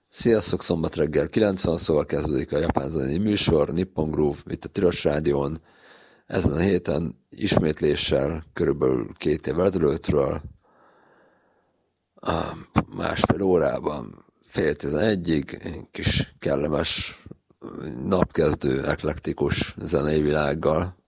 Sziasztok, szombat reggel 90, szóval kezdődik a japán zenei műsor, Nippon Groove, itt a Tilos Rádión. Ezen a héten ismétléssel körülbelül 2 évvel ezelőttről, másfél órában, 10:30-ig, kis kellemes napkezdő, eklektikus zenei világgal.